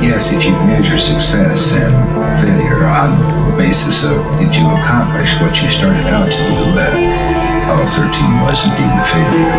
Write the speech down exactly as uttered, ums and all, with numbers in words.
guess if you measure success and failure on the basis of did you accomplish what you started out to do, uh, Apollo thirteen was indeed a failure.